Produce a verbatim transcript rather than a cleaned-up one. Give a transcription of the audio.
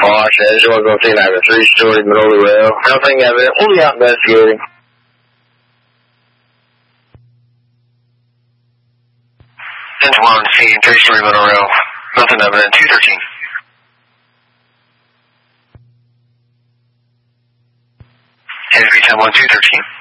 car says you want to go see like a three-story middle of the rail. Nothing evident. We'll be out investigating. ten one, seeing three-story middle rail. Nothing evident. two thirteen. Heavy ten one, two thirteen.